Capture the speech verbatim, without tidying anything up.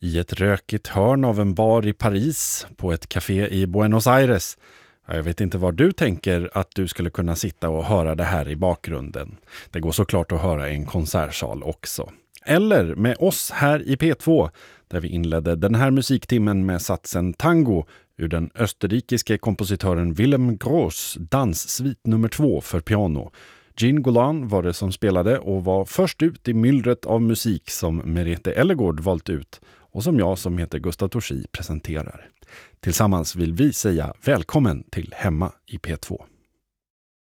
i ett rökigt hörn av en bar i Paris, på ett café i Buenos Aires. Jag vet inte var du tänker att du skulle kunna sitta och höra det här i bakgrunden. Det går såklart att höra i en konsertsal också. Eller med oss här i P två, där vi inledde den här musiktimmen med satsen Tango ur den österrikiske kompositören Willem Gross danssvit nummer två för piano. Jean Golan var det som spelade och var först ut i myllret av musik som Merete Ellegård valt ut och som jag som heter Gustav Torsi presenterar. Tillsammans vill vi säga välkommen till Hemma i P två.